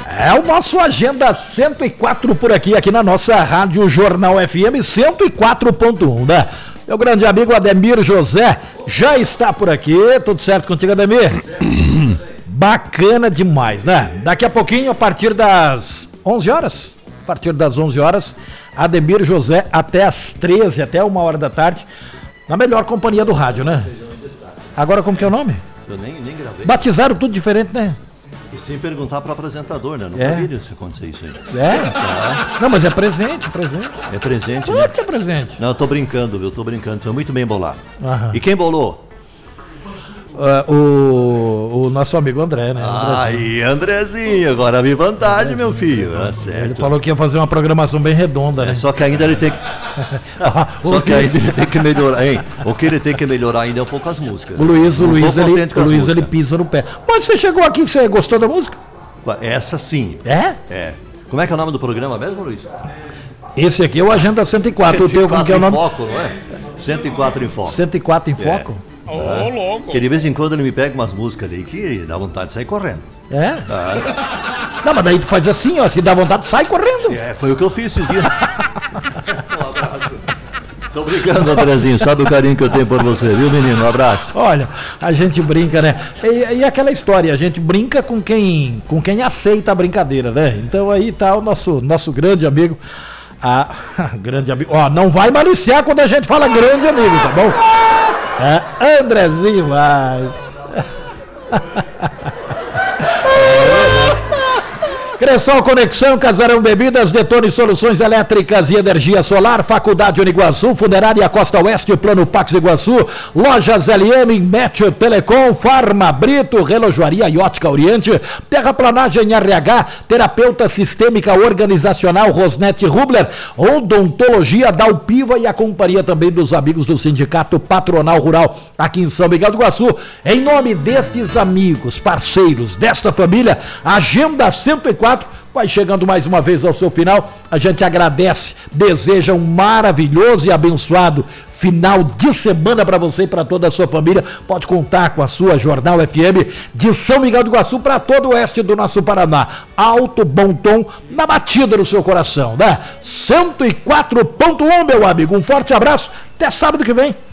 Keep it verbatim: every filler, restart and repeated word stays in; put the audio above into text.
É o nosso Agenda cento e quatro por aqui, aqui na nossa Rádio Jornal F M cento e quatro ponto um, né? Meu grande amigo Ademir José já está por aqui. Tudo certo contigo, Ademir? Bacana demais, né? Daqui a pouquinho, a partir das onze horas, a partir das onze horas, Ademir José até as treze, até uma hora da tarde, na melhor companhia do rádio, né? Agora como que é o nome? Eu nem, nem gravei. Batizaram tudo diferente, né? E sem perguntar para o apresentador, né? Não É. sabia se acontecer isso aí. É? Não, mas é presente, presente. É presente, Claro né? que é presente. Não, eu tô brincando, viu? Tô brincando. Foi muito bem bolado. Aham. E quem bolou? Uh, o, o nosso amigo André, né? Aí, Andrezinho, agora vi vantagem, meu filho. É certo. Ele falou que ia fazer uma programação bem redonda, né? É, só que ainda ele tem que. Só que ainda ele tem que melhorar, hein? O que ele tem que melhorar ainda é um pouco as músicas. O Luiz, o Não tô Luiz, ele, contente com o as Luiz ele músicas. pisa no pé. Mas você chegou aqui, você gostou da música? Essa sim. É? É. Como é que é o nome do programa mesmo, Luiz? Esse aqui é o Agenda cento e quatro. O teu, como que é o nome? em Foco, não é? cento e quatro em Foco. cento e quatro em foco? Ô, louco. Porque de vez em quando ele me pega umas músicas ali que dá vontade de sair correndo. É? Não, mas daí tu faz assim, ó, se dá vontade, sai correndo. É, foi o que eu fiz esses dias. Um abraço. Tô brincando, Andrezinho. Sabe o carinho que eu tenho por você, viu, menino? Um abraço. Olha, a gente brinca, né? E, e aquela história, a gente brinca com quem, com quem aceita a brincadeira, né? Então aí tá o nosso, nosso grande amigo. A, grande amigo. Ó, não vai maliciar quando a gente fala grande amigo, tá bom? É, Andrezinho, vai. Cressol Conexão, Casarão Bebidas, Detone Soluções Elétricas e Energia Solar, Faculdade Uniguaçu, Funerária Costa Oeste, Plano Pax Iguaçu, Lojas L M, Meteo Telecom, Farma Brito, Relojoaria e Ótica Oriente, Terraplanagem R H, Terapeuta Sistêmica Organizacional Rosnete Rubler, Odontologia Dalpiva e a companhia também dos amigos do Sindicato Patronal Rural aqui em São Miguel do Iguaçu. Em nome destes amigos, parceiros, desta família, Agenda cento e quatro vai chegando mais uma vez ao seu final. A gente agradece, deseja um maravilhoso e abençoado final de semana para você e para toda a sua família. Pode contar com a sua Jornal F M de São Miguel do Iguaçu para todo o oeste do nosso Paraná. Alto, bom tom, na batida do seu coração, né? cento e quatro ponto um, meu amigo. Um forte abraço. Até sábado que vem.